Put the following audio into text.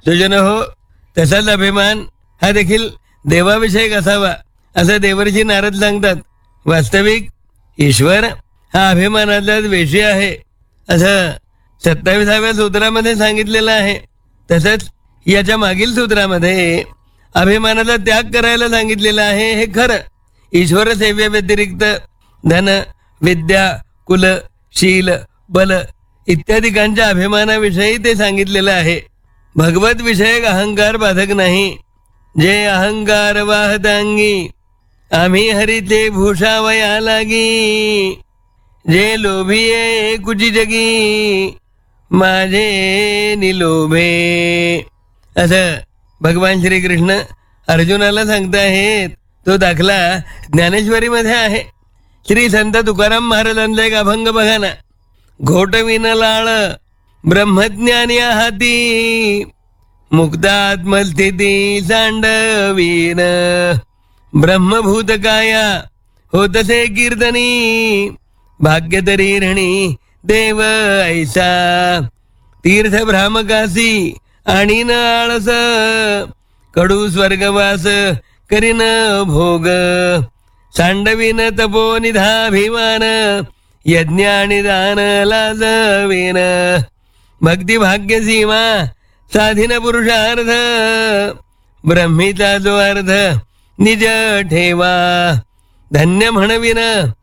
सुजन हो, तसाच अभिमान हा देखील देवाविषयक असावा असं देवर्षी नारद सांगतात. वास्तविक ईश्वर हा अभिमानाचाच वेशी आहे असं 27व्या सूत्रामध्ये सांगितलेलं आहे. तसंच याच्या मागील सूत्रामध्ये अभिमानाचा त्याग करायला सांगितलेलं आहे. हे खरं. ईश्वर सेवे व्यतिरिक्त धन, विद्या, कुल, शील, बल इत्यादिकांच्या अभिमानाविषयी ते सांगितलेलं आहे. भगवत विषयक अहंकार बाधक नाही. जे अहंकार वाहतांगी आम्ही हरीचे भूषावया लागी. जे लोभिये कुची जगी माझे निलोभे. असं भगवान श्रीकृष्ण अर्जुनाला सांगताहेत. तो दाखला ज्ञानेश्वरीमध्ये आहे. श्री संत तुकाराम महाराजांचा एक अभंग बघा ना. घोटविन लाळ ब्रह्मज्ञानी हाती मुक्तात्मस्थिती सांडवीन ब्रह्मभूत काया होतसे कीर्तनी भाग्य तरी ऋणी देव ऐसा तीर्थ भ्रामकासी आणि न आळस कडू स्वर्गवास करीन भोग सांडवीन तपो निधाभिमान यज्ञ आणि दान लाजवीन भक्ती भाग्य सीमा साधिन पुरुषार्थ ब्रह्मीचा जो अर्थ निज ठेवा धन्य म्हणविन